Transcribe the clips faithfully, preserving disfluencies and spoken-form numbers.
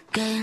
que...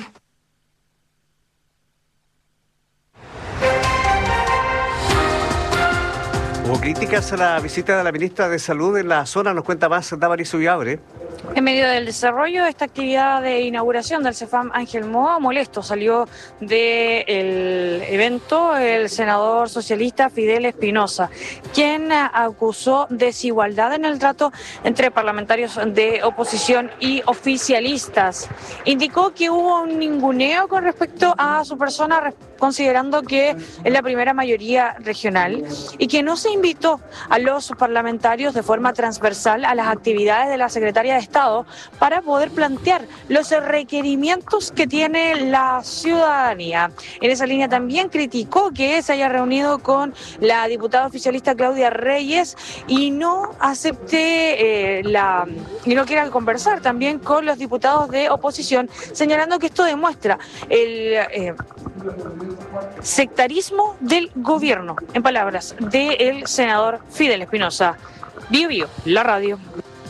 Hubo críticas a la visita de la ministra de Salud en la zona, nos cuenta más Damaris Ullabre. En medio del desarrollo de esta actividad de inauguración del CEFAM Ángel Moa, molesto salió del evento el senador socialista Fidel Espinosa, quien acusó desigualdad en el trato entre parlamentarios de oposición y oficialistas. Indicó que hubo un ninguneo con respecto a su persona, considerando que es la primera mayoría regional y que no se invitó a los parlamentarios de forma transversal a las actividades de la Secretaría de Estado para poder plantear los requerimientos que tiene la ciudadanía. En esa línea también criticó que se haya reunido con la diputada oficialista Claudia Reyes y no acepte eh, la y no quiera conversar también con los diputados de oposición, señalando que esto demuestra el eh, sectarismo del gobierno, en palabras del senador Fidel Espinosa. Bio Bio, la radio.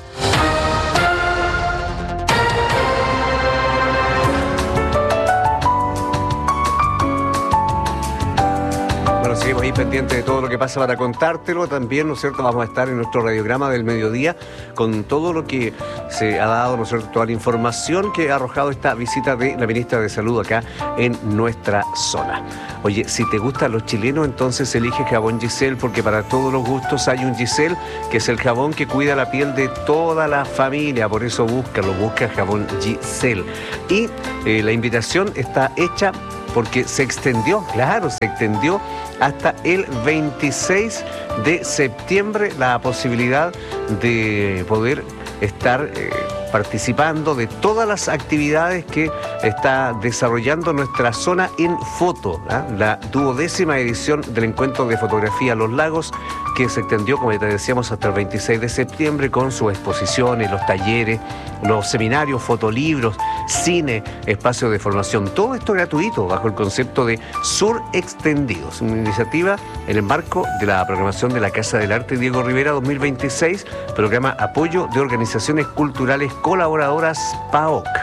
Seguimos ahí pendientes de todo lo que pasa para contártelo. También, ¿no es cierto?, vamos a estar en nuestro radiograma del mediodía con todo lo que se ha dado, ¿no es cierto?, toda la información que ha arrojado esta visita de la ministra de Salud acá en nuestra zona. Oye, si te gustan los chilenos, entonces elige jabón Giselle, porque para todos los gustos hay un Giselle, que es el jabón que cuida la piel de toda la familia. Por eso búscalo, busca el jabón Giselle. Y eh, la invitación está hecha porque se extendió, claro, se extendió hasta el veintiséis de septiembre la posibilidad de poder estar eh, participando de todas las actividades que está desarrollando nuestra zona en foto, ¿eh? La duodécima edición del encuentro de fotografía Los Lagos, que se extendió, como te decíamos, hasta el veintiséis de septiembre con sus exposiciones, los talleres, los seminarios, fotolibros, cine, espacios de formación. Todo esto gratuito bajo el concepto de Sur Extendidos, una iniciativa en el marco de la programación de la Casa del Arte Diego Rivera dos mil veintiséis, programa Apoyo de Organizaciones Culturales Colaboradoras P A O C.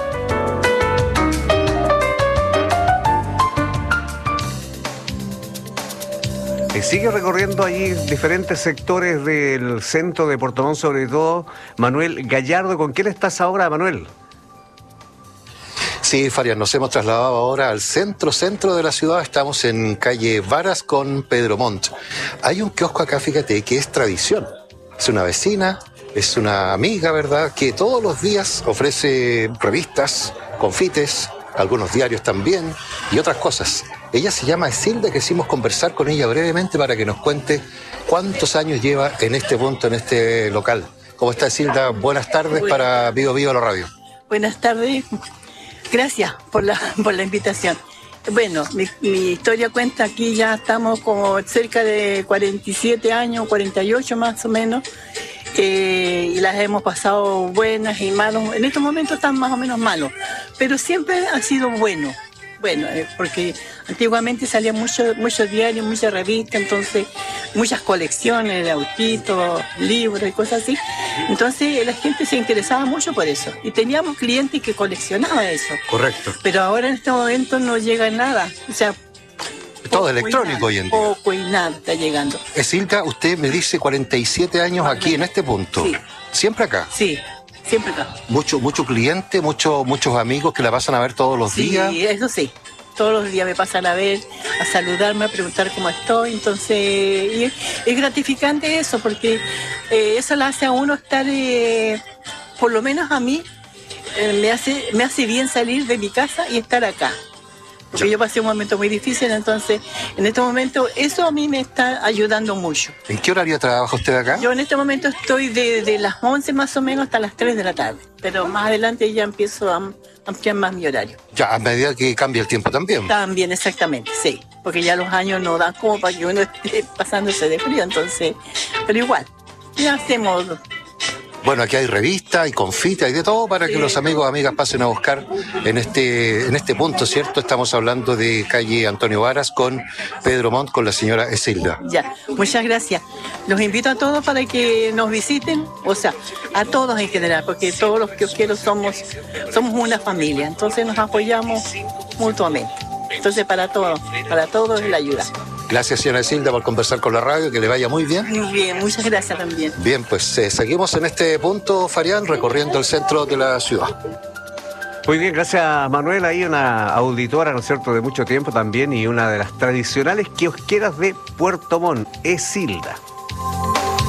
Sigue recorriendo ahí diferentes sectores del centro de Puerto Montt, sobre todo Manuel Gallardo. ¿Con quién estás ahora, Manuel? Sí, Farias, nos hemos trasladado ahora al centro, centro de la ciudad. Estamos en calle Varas con Pedro Montt. Hay un kiosco acá, fíjate, que es tradición. Es una vecina, es una amiga, ¿verdad?, que todos los días ofrece revistas, confites, algunos diarios también y otras cosas. Ella se llama Esilda, quisimos conversar con ella brevemente para que nos cuente cuántos años lleva en este punto, en este local. ¿Cómo está, Esilda? Buenas tardes. Buenas. Para Vivo Vivo la radio. Buenas tardes. Gracias por la, por la invitación. Bueno, mi, mi historia cuenta, aquí ya estamos como cerca de cuarenta y siete años, cuarenta y ocho más o menos, eh, y las hemos pasado buenas y malos. En estos momentos están más o menos malos, pero siempre ha sido bueno. Bueno, eh, porque antiguamente salían muchos muchos diarios, muchas revistas, entonces muchas colecciones de autitos, libros y cosas así. Entonces la gente se interesaba mucho por eso y teníamos clientes que coleccionaban eso. Correcto. Pero ahora en este momento no llega nada, o sea, todo electrónico hoy en día. Poco y nada está llegando. Esilda, usted me dice cuarenta y siete años aquí en este punto. Sí. ¿Siempre acá? Sí. Siempre acá. Mucho, mucho cliente, mucho, muchos amigos que la pasan a ver todos los sí, días. Sí, eso sí. Todos los días me pasan a ver, a saludarme, a preguntar cómo estoy. Entonces, y es, es gratificante eso, porque eh, eso la hace a uno estar, eh, por lo menos a mí, eh, me hace, me hace bien salir de mi casa y estar acá. Porque yo pasé un momento muy difícil, entonces en este momento eso a mí me está ayudando mucho. ¿En qué horario trabaja usted acá? Yo en este momento estoy de, de las once más o menos hasta las tres de la tarde, pero más adelante ya empiezo a ampliar más mi horario. Ya, a medida que cambia el tiempo también. También, exactamente, sí, porque ya los años no dan como para que uno esté pasándose de frío, entonces, pero igual, ya hacemos... Bueno, aquí hay revistas, torta y confita y de todo para que los amigos, amigas pasen a buscar en este, en este punto, ¿cierto? Estamos hablando de calle Antonio Varas con Pedro Montt, con la señora Esilda. Ya, muchas gracias. Los invito a todos para que nos visiten, o sea, a todos en general, porque todos los kiosqueros somos, somos una familia, entonces nos apoyamos mutuamente. Entonces, para todos, para todos es la ayuda. Gracias, señora Esilda, por conversar con la radio, que le vaya muy bien. Muy bien, muchas gracias también. Bien, pues eh, seguimos en este punto, Farián, recorriendo el centro de la ciudad. Muy bien, gracias Manuel, ahí una auditora, ¿no es cierto?, de mucho tiempo también y una de las tradicionales kiosqueras de Puerto Montt, Esilda.